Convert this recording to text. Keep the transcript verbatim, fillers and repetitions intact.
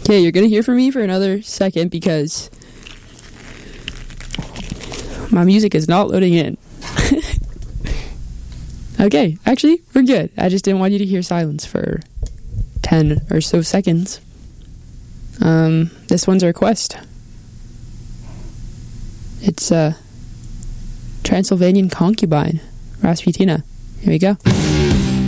Okay, you're gonna hear from me for another second because my music is not loading in. Okay, actually, we're good. I just didn't want you to hear silence for ten or so seconds. Um, this one's a request. It's, uh, Transylvanian Concubine, Rasputina. Here we go.